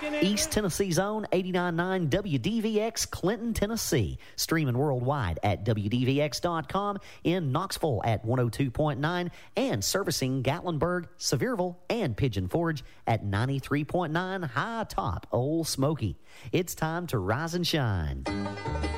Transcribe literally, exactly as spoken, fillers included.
East Tennessee's own eighty-nine point nine W D V X, Clinton, Tennessee. Streaming worldwide at W D V X dot com, in Knoxville at one oh two point nine, and servicing Gatlinburg, Sevierville, and Pigeon Forge at ninety-three point nine High Top Old Smoky. It's time to rise and shine.